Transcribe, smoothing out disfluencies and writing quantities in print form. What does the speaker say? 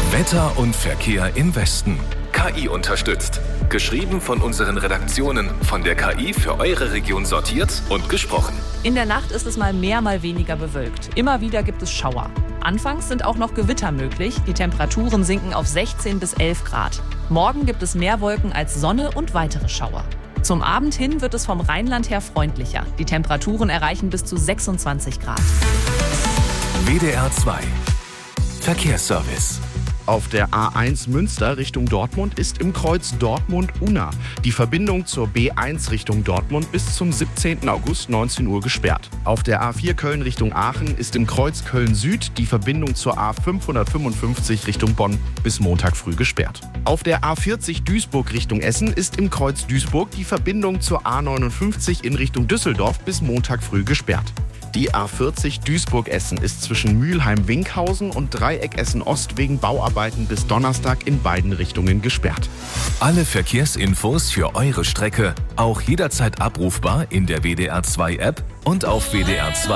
Wetter und Verkehr im Westen. KI unterstützt. Geschrieben von unseren Redaktionen, von der KI für eure Region sortiert und gesprochen. In der Nacht ist es mal mehr, mal weniger bewölkt. Immer wieder gibt es Schauer. Anfangs sind auch noch Gewitter möglich. Die Temperaturen sinken auf 16 bis 11 Grad. Morgen gibt es mehr Wolken als Sonne und weitere Schauer. Zum Abend hin wird es vom Rheinland her freundlicher. Die Temperaturen erreichen bis zu 26 Grad. WDR 2 Verkehrsservice. Auf der A1 Münster Richtung Dortmund ist im Kreuz Dortmund-Unna die Verbindung zur B1 Richtung Dortmund bis zum 17. August 19 Uhr gesperrt. Auf der A4 Köln Richtung Aachen ist im Kreuz Köln-Süd die Verbindung zur A555 Richtung Bonn bis Montag früh gesperrt. Auf der A40 Duisburg Richtung Essen ist im Kreuz Duisburg die Verbindung zur A59 in Richtung Düsseldorf bis Montag früh gesperrt. Die A40 Duisburg-Essen ist zwischen Mülheim-Winkhausen und Dreieck Essen-Ost wegen Bauarbeiten bis Donnerstag in beiden Richtungen gesperrt. Alle Verkehrsinfos für eure Strecke auch jederzeit abrufbar in der WDR 2 App und auf WDR2